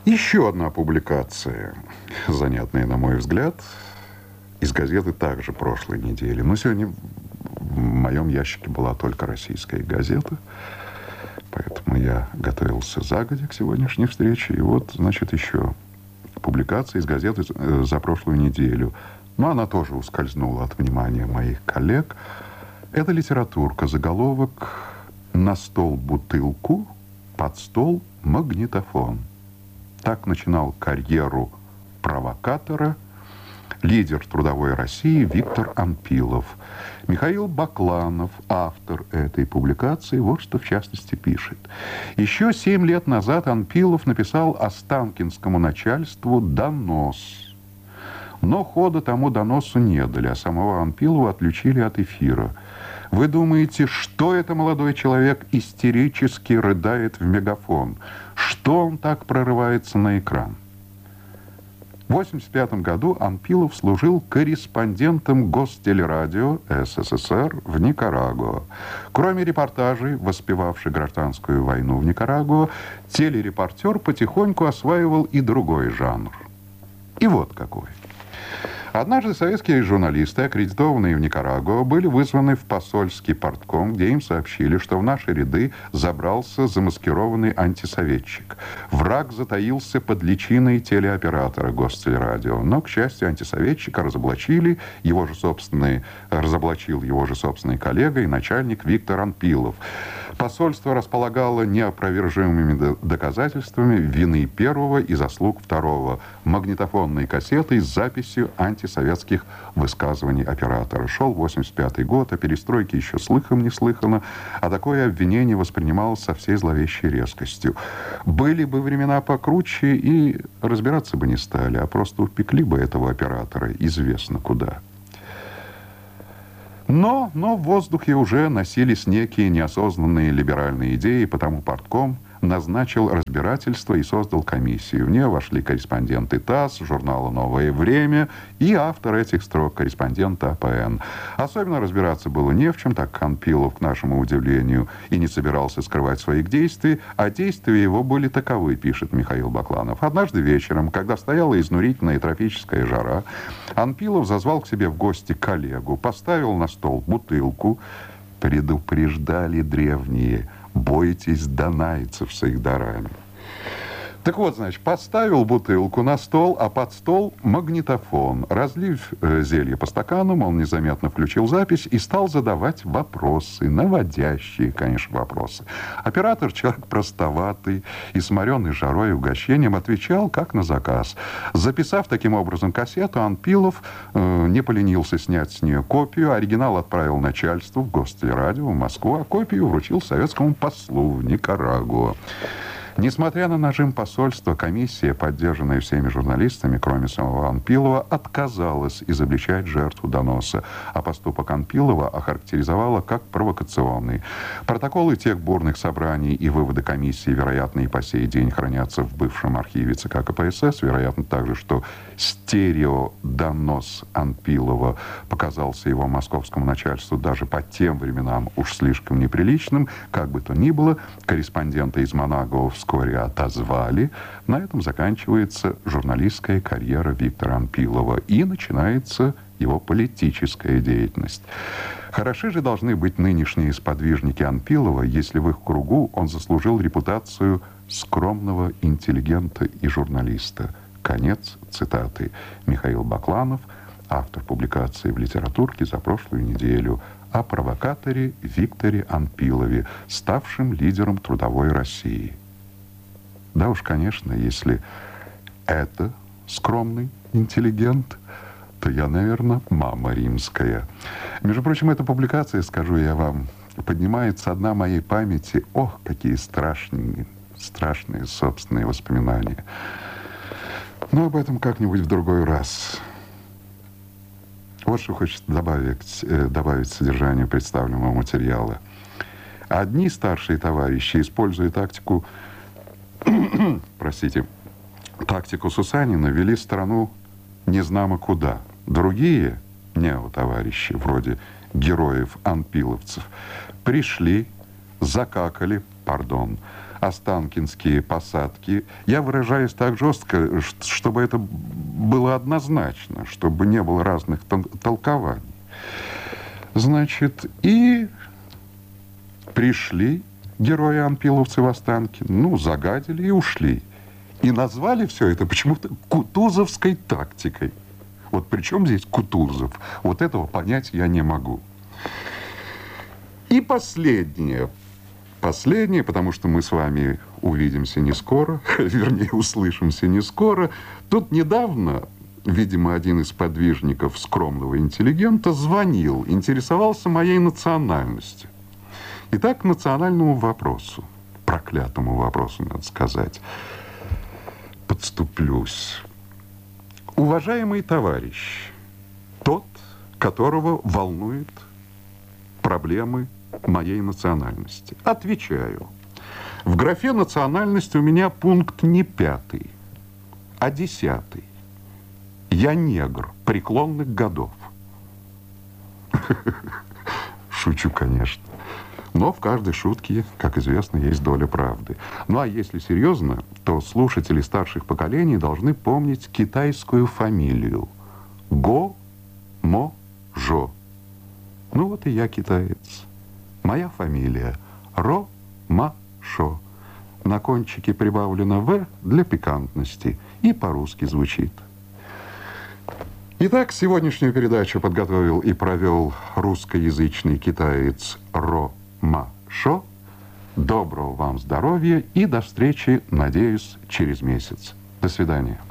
Еще одна публикация, занятная, на мой взгляд, из газеты также прошлой недели. Но сегодня в моем ящике была только российская газета, поэтому я готовился загодя к сегодняшней встрече. И вот, значит, еще публикация из газеты за прошлую неделю. Но она тоже ускользнула от внимания моих коллег. Это литературка, заголовок «На стол бутылку, под стол магнитофон». Так начинал карьеру провокатора лидер трудовой России Виктор Анпилов. Михаил Бакланов, автор этой публикации, вот что в частности пишет. Еще 7 лет назад Анпилов написал останкинскому начальству донос. Но хода тому доносу не дали, а самого Анпилова отлучили от эфира. Вы думаете, что это молодой человек истерически рыдает в мегафон? Что он так прорывается на экран? В 1985 году Анпилов служил корреспондентом Гостелерадио СССР в Никарагуа. Кроме репортажей, воспевавших гражданскую войну в Никарагуа, телерепортер потихоньку осваивал и другой жанр. И вот какой. Однажды советские журналисты, аккредитованные в Никарагуа, были вызваны в посольский партком, где им сообщили, что в наши ряды забрался замаскированный антисоветчик. Враг затаился под личиной телеоператора Гостелерадио. Но, к счастью, антисоветчика разоблачил его же собственный коллега и начальник Виктор Анпилов. Посольство располагало неопровержимыми доказательствами вины первого и заслуг второго. Магнитофонные кассеты с записью антисоветских высказываний оператора. Шел 1985 год, о перестройке еще слыхом не слыхано, а такое обвинение воспринималось со всей зловещей резкостью. Были бы времена покруче, и разбираться бы не стали, а просто упекли бы этого оператора известно куда. Но в воздухе уже носились некие неосознанные либеральные идеи, потому партком назначил разбирательство и создал комиссию. В нее вошли корреспонденты ТАСС, журнала «Новое время» и автор этих строк, корреспондент АПН. Особенно разбираться было не в чем, так как Анпилов, к нашему удивлению, и не собирался скрывать своих действий, а действия его были таковы, пишет Михаил Бакланов. Однажды вечером, когда стояла изнурительная тропическая жара, Анпилов зазвал к себе в гости коллегу, поставил на стол бутылку. Предупреждали древние: бойтесь донайцев с их дарами. Так вот, значит, поставил бутылку на стол, а под стол магнитофон. Разлив зелье по стаканам, он незаметно включил запись и стал задавать вопросы, наводящие, конечно, вопросы. Оператор, человек простоватый и сморенный жарой и угощением, отвечал как на заказ. Записав таким образом кассету, Анпилов не поленился снять с нее копию. Оригинал отправил начальству в Гостелерадио в Москву, а копию вручил советскому послу в Никарагуа. Несмотря на нажим посольства, комиссия, поддержанная всеми журналистами, кроме самого Анпилова, отказалась изобличать жертву доноса, а поступок Анпилова охарактеризовала как провокационный. Протоколы тех бурных собраний и выводы комиссии, вероятно, и по сей день хранятся в бывшем архиве ЦК КПСС. Вероятно также, что стереодонос Анпилова показался его московскому начальству даже по тем временам уж слишком неприличным. Как бы то ни было, корреспондента из Манагуа вскоре отозвали. На этом заканчивается журналистская карьера Виктора Анпилова и начинается его политическая деятельность. Хороши же должны быть нынешние сподвижники Анпилова, если в их кругу он заслужил репутацию скромного интеллигента и журналиста. Конец цитаты. Михаил Бакланов, автор публикации в «Литературке» за прошлую неделю о провокаторе Викторе Анпилове, ставшем лидером трудовой России. Да уж, конечно, если это скромный интеллигент, то я, наверное, мама римская. Между прочим, эта публикация, скажу я вам, поднимает со дна моей памяти, ох, какие страшные собственные воспоминания. Но об этом как-нибудь в другой раз. Вот что хочется добавить содержанию представленного материала. Одни старшие товарищи, используя тактику Сусанина, вели страну незнамо куда. Другие неотоварищи, вроде героев-анпиловцев, пришли, закакали, останкинские посадки. Я выражаюсь так жестко, чтобы это было однозначно, чтобы не было разных толкований. Значит, и пришли герои-анпиловцы в Останкино, ну, загадили и ушли. И назвали все это почему-то кутузовской тактикой. Вот при чем здесь Кутузов? Вот этого понять я не могу. И последнее, потому что мы с вами увидимся не скоро, вернее, услышимся не скоро. Тут недавно, видимо, один из подвижников скромного интеллигента звонил, интересовался моей национальностью. Итак, к национальному вопросу, проклятому вопросу, надо сказать, подступлюсь. Уважаемый товарищ, тот, которого волнует проблемы моей национальности. Отвечаю. В графе «национальность» у меня пункт не 5, а 10. Я негр преклонных годов. Шучу, конечно. Но в каждой шутке, как известно, есть доля правды. Ну а если серьезно, то слушатели старших поколений должны помнить китайскую фамилию. Го-мо-жо. Ну вот и я китаец. Моя фамилия Ро-ма-шо. На кончике прибавлено «в» для пикантности. И по-русски звучит. Итак, сегодняшнюю передачу подготовил и провел русскоязычный китаец Ро-ма-шо. Доброго вам здоровья и до встречи, надеюсь, через месяц. До свидания.